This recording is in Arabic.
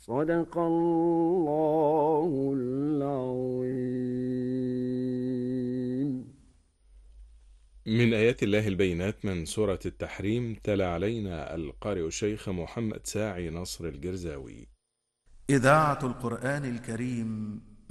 صدق الله العظيم. من آيات الله البينات من سورة التحريم تلا علينا القارئ الشيخ محمد ساعي نصر الجرزاوي. إذاعة القرآن الكريم